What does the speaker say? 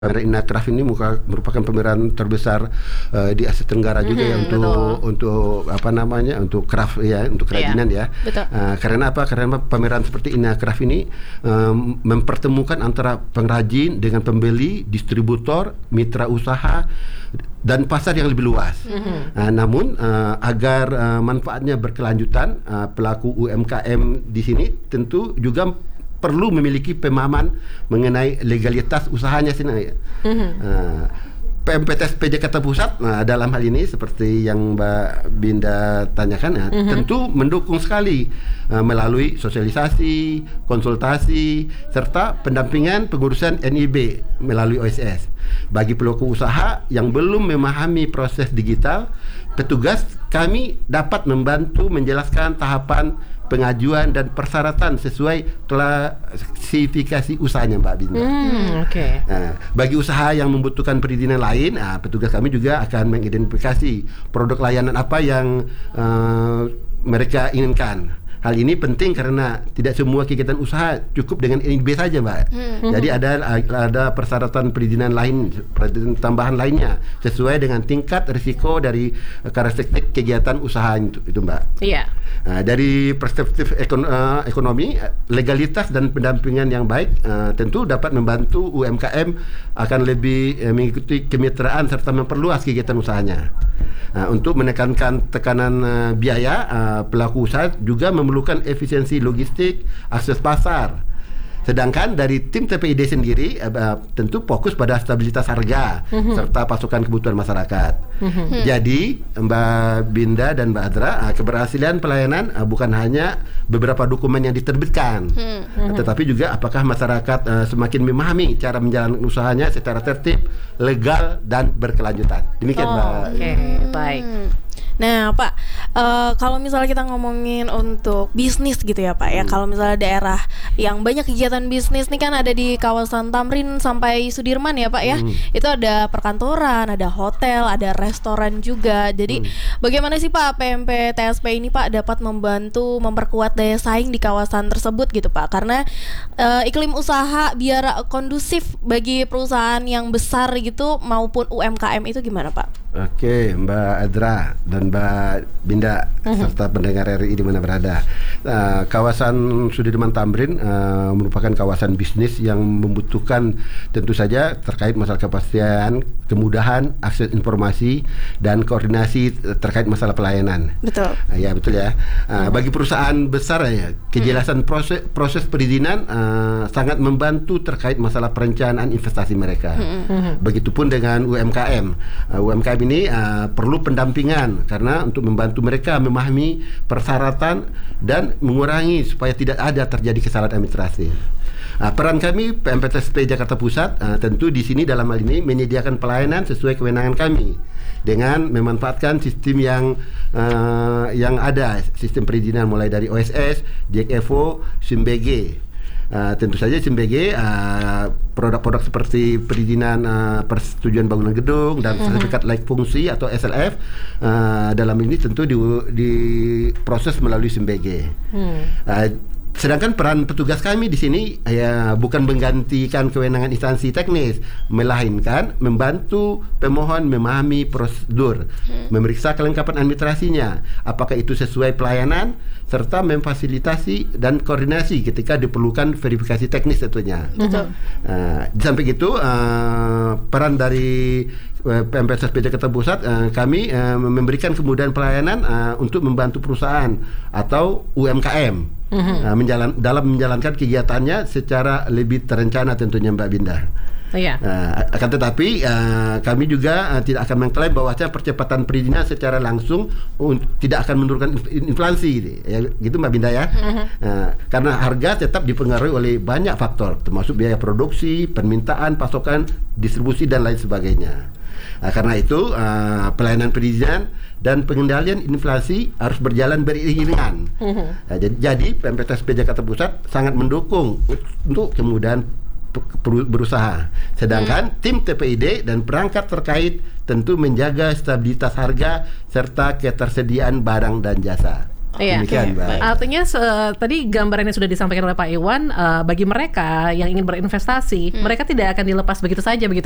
Inakraf ini merupakan pameran terbesar di Asia Tenggara juga ya untuk untuk craft ya, untuk kerajinan ya. Karena apa? Karena pameran seperti Inakraf ini mempertemukan antara pengrajin dengan pembeli, distributor, mitra usaha dan pasar yang lebih luas. Namun agar manfaatnya berkelanjutan, pelaku UMKM di sini tentu juga perlu memiliki pemahaman mengenai legalitas usahanya sini. PMPTSP Jakarta Pusat dalam hal ini seperti yang Mbak Binda tanyakan tentu mendukung sekali melalui sosialisasi, konsultasi serta pendampingan pengurusan NIB melalui OSS. Bagi pelaku usaha yang belum memahami proses digital, petugas kami dapat membantu menjelaskan tahapan pengajuan dan persyaratan sesuai klasifikasi usahanya, Mbak Binda. Bagi usaha yang membutuhkan perizinan lain, petugas kami juga akan mengidentifikasi produk layanan apa yang mereka inginkan. Hal ini penting karena tidak semua kegiatan usaha cukup dengan NIB saja, Mbak. Jadi ada persyaratan perizinan lain, perizinan tambahan lainnya sesuai dengan tingkat risiko dari karakteristik kegiatan usaha itu, Mbak. Dari perspektif ekonomi, legalitas dan pendampingan yang baik tentu dapat membantu UMKM akan lebih mengikuti kemitraan serta memperluas kegiatan usahanya. Untuk menekankan tekanan biaya, pelaku usaha juga memerlukan efisiensi logistik, akses pasar. Sedangkan dari tim TPID sendiri tentu fokus pada stabilitas harga serta pasokan kebutuhan masyarakat. Jadi Mbak Binda dan Mbak Adra, keberhasilan pelayanan bukan hanya beberapa dokumen yang diterbitkan, tetapi juga apakah masyarakat semakin memahami cara menjalankan usahanya secara tertib, legal dan berkelanjutan. Demikian Mbak. Baik. Nah Pak, kalau misalnya kita ngomongin untuk bisnis gitu ya Pak ya, kalau misalnya daerah yang banyak kegiatan bisnis nih kan ada di kawasan Tamrin sampai Sudirman ya Pak ya, itu ada perkantoran, ada hotel, ada restoran juga. Jadi bagaimana sih Pak PMPTSP ini Pak dapat membantu memperkuat daya saing di kawasan tersebut gitu Pak, karena iklim usaha biar kondusif bagi perusahaan yang besar gitu maupun UMKM itu gimana Pak? Oke, Mbak Adra dan Mbak Binda serta pendengar RRI di mana berada. Kawasan Sudirman Tamrin merupakan kawasan bisnis yang membutuhkan tentu saja terkait masalah kepastian, kemudahan, akses informasi dan koordinasi terkait masalah pelayanan. Betul. Ya betul ya. Bagi perusahaan besar ya, kejelasan proses perizinan sangat membantu terkait masalah perencanaan investasi mereka. Begitupun dengan UMKM. UMKM ini perlu pendampingan karena untuk membantu mereka memahami persyaratan dan mengurangi supaya tidak ada terjadi kesalahan administrasi. Peran kami PMPTSP Jakarta Pusat tentu di sini dalam hal ini menyediakan pelayanan sesuai kewenangan kami dengan memanfaatkan sistem yang ada, sistem perizinan mulai dari OSS, JEK-EVO, SIMBG. Tentu saja SIMBG produk-produk seperti perizinan persetujuan bangunan gedung dan sertifikat layak fungsi atau SLF dalam ini tentu diproses melalui SIMBG. Sedangkan peran petugas kami di sini ya bukan menggantikan kewenangan instansi teknis, melainkan membantu pemohon memahami prosedur, memeriksa kelengkapan administrasinya, apakah itu sesuai pelayanan, serta memfasilitasi dan koordinasi ketika diperlukan verifikasi teknis tentunya. Di samping itu peran dari PMPTSP Jakarta Pusat kami memberikan kemudahan pelayanan untuk membantu perusahaan atau UMKM dalam menjalankan kegiatannya secara lebih terencana tentunya Mbak Binda. Akan tetapi kami juga tidak akan mengklaim bahwa percepatan perizinan secara langsung tidak akan menurunkan inflasi ya, gitu Mbak Binda ya. Karena harga tetap dipengaruhi oleh banyak faktor termasuk biaya produksi, permintaan, pasokan, distribusi dan lain sebagainya. Karena itu pelayanan perizinan dan pengendalian inflasi harus berjalan beriringan. Jadi PMPTSP Jakarta Pusat sangat mendukung untuk kemudahan berusaha. Sedangkan tim TPID dan perangkat terkait tentu menjaga stabilitas harga serta ketersediaan barang dan jasa. Demikian, artinya tadi gambaran yang sudah disampaikan oleh Pak Iwan, bagi mereka yang ingin berinvestasi, mereka tidak akan dilepas begitu saja begitu